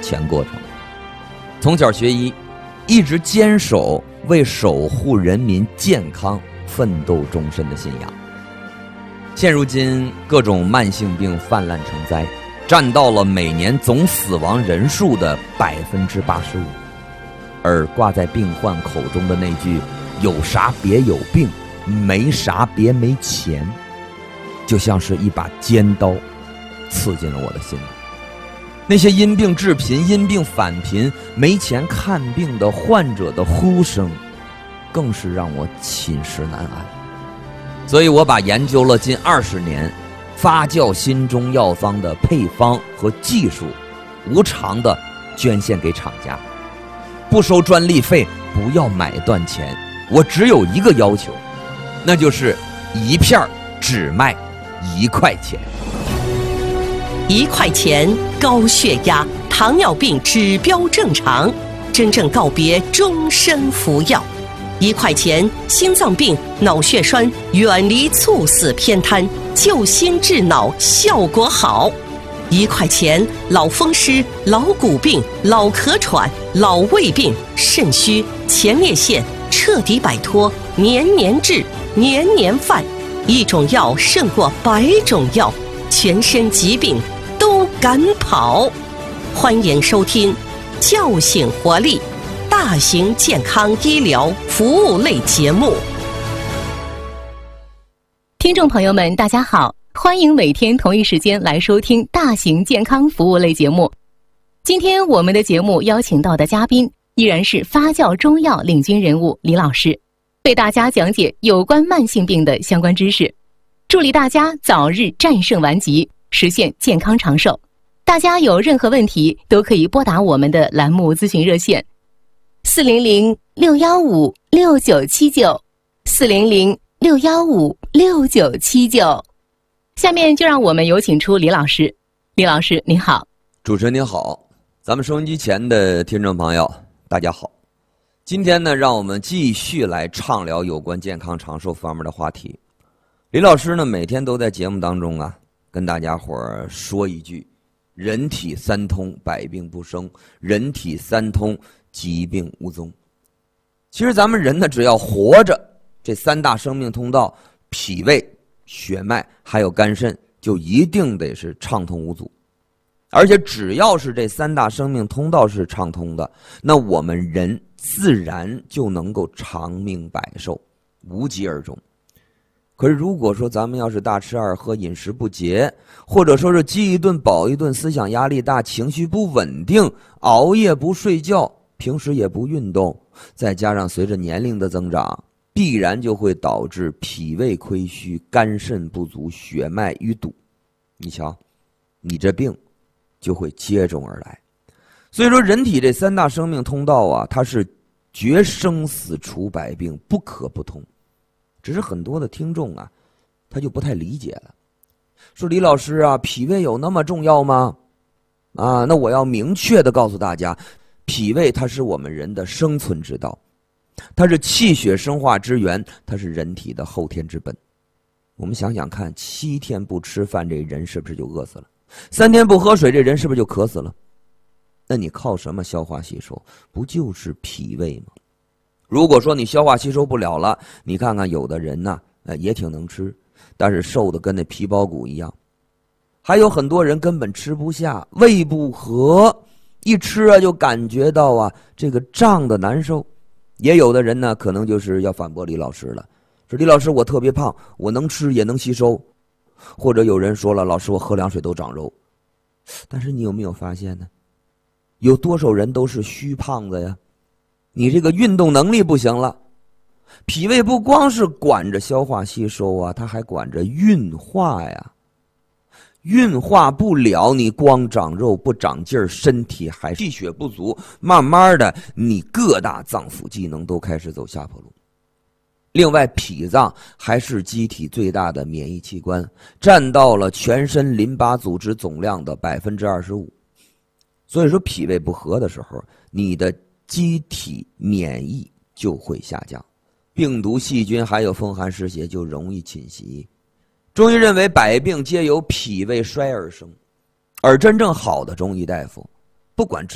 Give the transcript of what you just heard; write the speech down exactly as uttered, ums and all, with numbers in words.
全过程。从小学医，一直坚守为守护人民健康奋斗终身的信仰。现如今各种慢性病泛滥成灾，占到了每年总死亡人数的百分之八十五。而挂在病患口中的那句“有啥别有病，没啥别没钱”，就像是一把尖刀，刺进了我的心里。那些因病致贫、因病返贫、没钱看病的患者的呼声，更是让我寝食难安。所以我把研究了近二十年发酵新中药方的配方和技术，无偿的捐献给厂家，不收专利费，不要买断钱。我只有一个要求，那就是一片只卖一块钱。 一块钱，高血压、糖尿病指标正常，真正告别终身服药。一块钱，心脏病、脑血栓远离猝死偏瘫，救心治脑效果好。一块钱，老风湿、老骨病、老咳喘、老胃病、肾虚、前列腺彻底摆脱，年年治，年年犯。一种药胜过百种药，全身疾病都敢跑。欢迎收听叫醒活力大型健康医疗服务类节目。 听众朋友们大家好，欢迎每天同一时间来收听大型健康服务类节目。今天我们的节目邀请到的嘉宾依然是发酵中药领军人物李老师，为大家讲解有关慢性病的相关知识，助力大家早日战胜顽疾，实现健康长寿。大家有任何问题都可以拨打我们的栏目咨询热线四零零六一五六九七九 四零零六一五六九七九。下面就让我们有请出李老师。李老师您好。 主持人您好，咱们收音机前的听众朋友大家好。今天呢，让我们继续来畅聊有关健康长寿方面的话题。李老师呢，每天都在节目当中啊，跟大家伙儿说一句：人体三通，百病不生；人体三通，疾病无踪。其实咱们人呢，只要活着，这三大生命通道——脾胃、血脉还有肝肾，就一定得是畅通无阻。而且只要是这三大生命通道是畅通的，那我们人自然就能够长命百寿，无疾而终。可是如果说咱们要是大吃二喝、饮食不节，或者说是饥一顿饱一顿、思想压力大、情绪不稳定、熬夜不睡觉、平时也不运动，再加上随着年龄的增长，必然就会导致脾胃亏虚、肝肾不足、血脉淤堵。你瞧，你这病就会接踵而来。所以说人体这三大生命通道啊，它是决生死除百病，不可不通。只是很多的听众啊，他就不太理解了，说李老师啊，脾胃有那么重要吗？啊，那我要明确的告诉大家，脾胃它是我们人的生存之道，它是气血生化之源，它是人体的后天之本。我们想想看，七天不吃饭，这人是不是就饿死了？三天不喝水，这人是不是就渴死了？那你靠什么消化吸收？不就是脾胃吗？如果说你消化吸收不了了，你看看有的人呢、啊，也挺能吃，但是瘦的跟那皮包骨一样。还有很多人根本吃不下，胃不和，一吃啊就感觉到啊这个胀的难受。也有的人呢，可能就是要反驳李老师了，说李老师我特别胖，我能吃也能吸收。或者有人说了，老师我喝凉水都长肉。但是你有没有发现呢？有多少人都是虚胖子呀？你这个运动能力不行了，脾胃不光是管着消化吸收啊，它还管着运化呀。运化不了，你光长肉不长劲儿，身体还气血不足，慢慢的你各大脏腑机能都开始走下坡路。另外，脾脏还是机体最大的免疫器官，占到了全身淋巴组织总量的百分之二十五。所以说，脾胃不和的时候，你的机体免疫就会下降，病毒、细菌还有风寒湿邪就容易侵袭。中医认为百病皆由脾胃衰而生，而真正好的中医大夫，不管治